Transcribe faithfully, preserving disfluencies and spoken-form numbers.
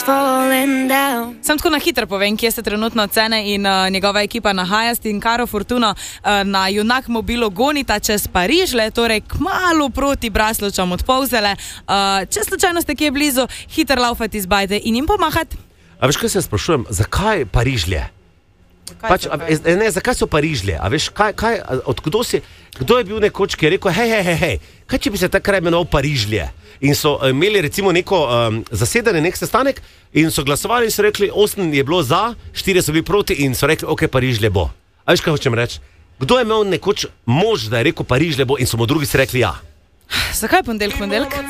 Sam tako na hitro povem, kje se trenutno Cene in uh, njegova ekipa nahaja. Tinkaro Fortuno uh, na Junak mobilu gonita čez Parižle, torej kmalu proti Braslovčam od Polzele. Uh, če slučajno ste kje blizu, hitro laufati zbajte in jim pomahati. A veš, kaj se sprašujem, zakaj Parižlje? Pač, a, ne, zakaj so Parižlje? A veš, kaj, kaj, od kdo si, kdo je bil nekoč, ki je rekel, hej, hej, hej, hej, kaj če bi se takrat imenoval Parižlje? In so imeli recimo neko um, zasedanje, nek sestanek in so glasovali in so rekli, osem je bilo za, štiri so bili proti in so rekli, ok, Parižlje bo. A veš, kaj hočem reči? Kdo je imel nekoč mož, da je rekel Parižlje bo in so mu drugi si rekli ja? Zakaj ponedeljek, ponedeljek?